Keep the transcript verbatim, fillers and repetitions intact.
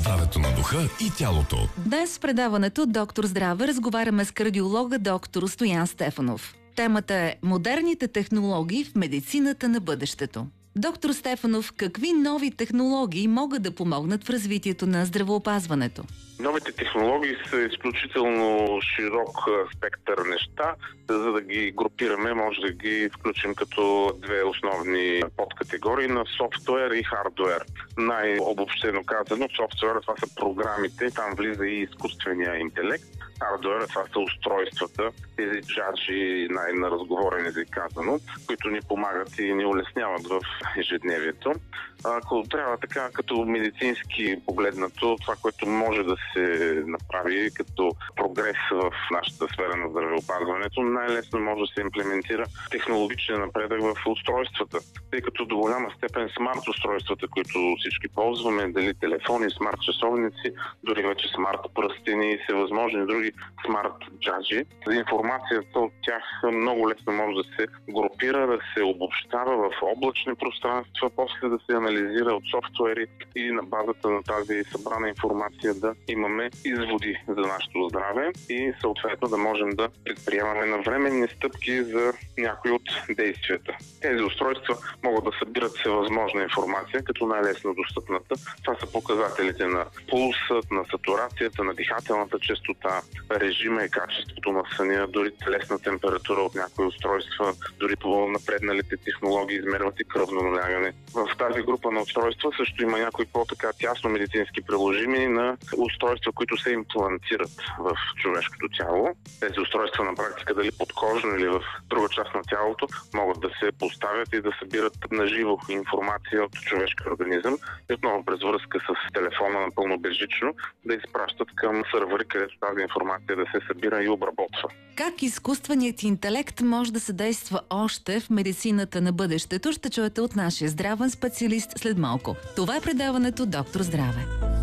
здравето на духа и тялото. Днес в предаването Доктор Здраве разговаряме с кардиолога доктор Стоян Стефанов. Темата е модерните технологии в медицината на бъдещето. Доктор Стефанов, какви нови технологии могат да помогнат в развитието на здравеопазването? Новите технологии са изключително широк спектър неща. За да ги групираме, може да ги включим като две основни подкатегории на софтуер и хардуер. Най-обобщено казано, софтуер това са програмите, там влиза и изкуствения интелект. Хардуер това са устройствата, тези джаджи, най-на разговорен език казано, които ни помагат и ни улесняват в ежедневието. Ако трябва така, като медицински погледнато, това, което може да се направи като прогрес в нашата сфера на здравеопазването, най-лесно може да се имплементира технологичен напредък в устройствата, тъй като до голяма степен смарт устройствата, които всички ползваме, дали телефони, смарт часовници, дори вече смарт пръстени и всевъзможни други смарт джаджи. Информацията от тях много лесно може да се групира, да се обобщава в облачни пространства, после да се анализира от софтуери и на базата на тази събрана информация да имаме изводи за нашето здраве и съответно да можем да предприемаме навременни стъпки за някои от действията. Тези устройства могат да събират всевъзможна информация, като най-лесно достъпната. Това са показателите на пулсът, на сатурацията, на дихателната честота, режима и качеството на съня, дори телесна температура от някои устройства, дори по напредналите технологии измерват и кръвно налягане. В тази група на устройства също има някои по-така тясно медицински приложими на устройства, които се имплантират в човешкото тяло. Тези устройства на практика, дали подкожно или в друга част на тялото, могат да се поставят и да събират наживо информация от човешкия организъм и отново през връзка с телефона напълно безжично да изпращат към сървъри, където тази информация да се събира и обработва. Как изкуственият интелект може да съдейства още в медицината на бъдещето, ще чуете от нашия здравен специалист след малко. Това е предаването Доктор Здраве.